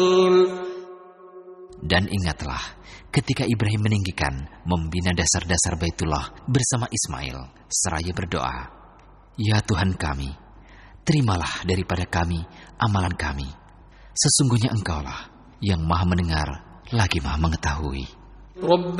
Dan ingatlah ketika Ibrahim meninggikan membina dasar-dasar Baitullah bersama Ismail seraya berdoa, "Ya Tuhan kami, terimalah daripada kami amalan kami. Sesungguhnya Engkaulah yang Maha mendengar lagi Maha mengetahui."